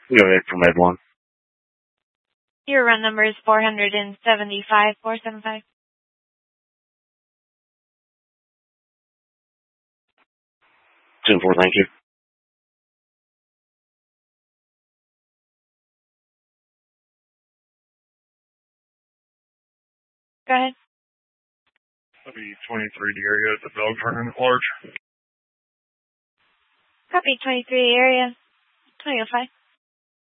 Go ahead for Med 1. Your run number is 475-475. 2-4, thank you. Go ahead. That'll be 23 the area at the dog turning at large. Copy 23 area. 2005.